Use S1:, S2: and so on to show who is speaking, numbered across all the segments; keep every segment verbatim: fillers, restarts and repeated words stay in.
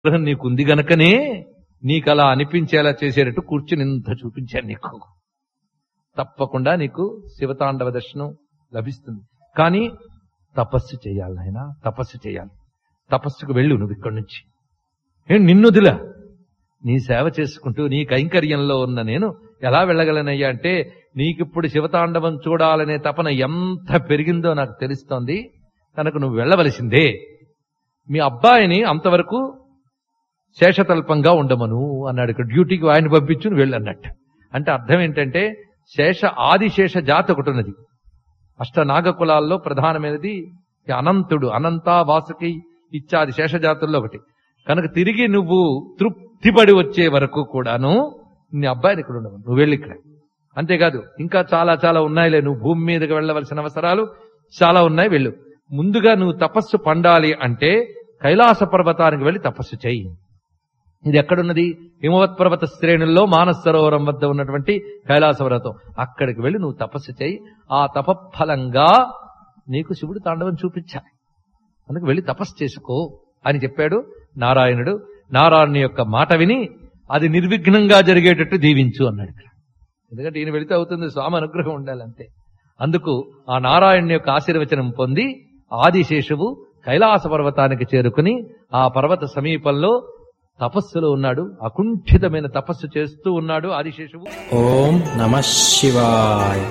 S1: అనుగ్రహం నీకుంది గనకనే నీకు అలా అనిపించేలా చేసేటట్టు కూర్చుని ఇంత చూపించాను నీకు. తప్పకుండా నీకు శివతాండవ దర్శనం లభిస్తుంది. కానీ తపస్సు చేయాలి నాయన, తపస్సు చేయాలి. తపస్సుకు వెళ్ళు నువ్వు ఇక్కడి నుంచి. ఏం నిన్నుదిలా నీ సేవ చేసుకుంటూ నీ కైంకర్యంలో ఉన్న నేను ఎలా వెళ్ళగలనయ్యా అంటే, నీకిప్పుడు శివతాండవం చూడాలనే తపన ఎంత పెరిగిందో నాకు తెలుస్తోంది కనుక నువ్వు వెళ్ళవలసిందే. మీ అబ్బాయిని అంతవరకు శేషతల్పంగా ఉండమను అన్నాడు. ఇక్కడ డ్యూటీకి ఆయన పంపించు నువ్వు వెళ్ళు అన్నట్టు. అంటే అర్థం ఏంటంటే, శేష ఆదిశేష జాతి ఒకటి ఉన్నది. అష్టనాగ కులాల్లో ప్రధానమైనది అనంతుడు, అనంత వాసుకి ఇత్యాది శేషజాతుల్లో ఒకటి. కనుక తిరిగి నువ్వు తృప్తిపడి వచ్చే వరకు కూడాను నీ అబ్బాయిని ఇక్కడ ఉండవు, నువ్వు వెళ్ళి ఇక్కడ. అంతేకాదు ఇంకా చాలా చాలా ఉన్నాయిలే, నువ్వు భూమి మీదకి వెళ్ళవలసిన అవసరాలు చాలా ఉన్నాయి, వెళ్ళు. ముందుగా నువ్వు తపస్సు పండాలి అంటే కైలాస పర్వతానికి వెళ్ళి తపస్సు చేయి. ఇది ఎక్కడున్నది? హిమవత్ పర్వత శ్రేణుల్లో మానస సరోవరం వద్ద ఉన్నటువంటి కైలాస పర్వతం. అక్కడికి వెళ్ళి నువ్వు తపస్సు చేయి. ఆ తపఫలంగా నీకు శివుడు తాండవం చూపించాలి. అందుకు వెళ్ళి తపస్సు చేసుకో అని చెప్పాడు నారాయణుడు. నారాయణుని యొక్క మాట విని అది నిర్విఘ్నంగా జరిగేటట్టు దీవించు అన్నాడు ఇక్కడ. ఎందుకంటే ఈయన వెళితే అవుతుంది, స్వామి అనుగ్రహం ఉండాలి అంతే. అందుకు ఆ నారాయణుని యొక్క ఆశీర్వచనం పొంది ఆదిశేషువు కైలాస పర్వతానికి చేరుకుని ఆ పర్వత సమీపంలో తపస్సులో ఉన్నాడు. అకుంఠితమైన తపస్సు చేస్తూ ఉన్నాడు ఆదిశేషువు.
S2: ఓం నమః శివాయ.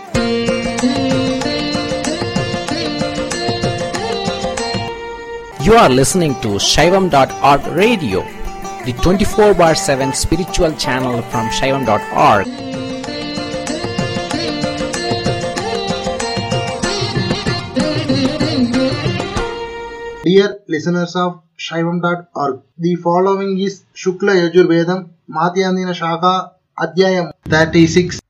S2: You are listening to Shaivam dot org radio, the twenty-four bar seven spiritual channel from Shaivam dot org.
S3: Dear listeners of Shaivam dot org, the following is Shukla Yajur Vedam Madhyandina Shaka Adhyayam thirty-six.